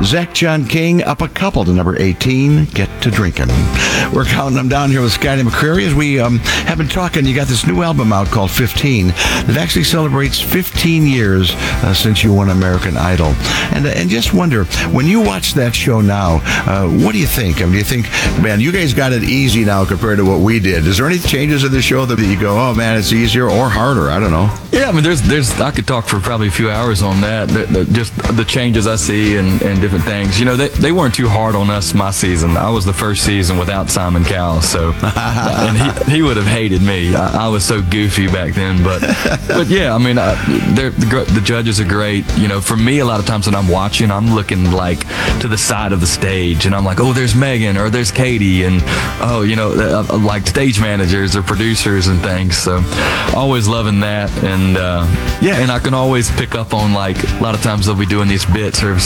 Zach John King up a couple to number 18, Get to Drinking. We're counting them down here with Scotty McCreery as we have been talking. You got this new album out called 15 that actually celebrates 15 years since you won American Idol. And just wonder, when you watch that show now, what do you think? I mean, do you think, man, you guys got it easy now compared to what we did? Is there any changes in the show that you go, oh man, it's easier or harder? I don't know. Yeah, I mean, there's I could talk for probably a few hours on that. Just the changes I see and different things. You know, they weren't too hard on us my season. I was the first season without Simon Cowell, so and he would have hated me. I was so goofy back then, but yeah, I mean, the judges are great. You know, for me, a lot of times when I'm watching, I'm looking like to the side of the stage, and I'm like, oh, there's Megan or there's Katie, and oh, you know, like stage managers or producers and things. So always loving that, and yeah, and I can always pick up on, like, a lot of times they'll be doing these bits or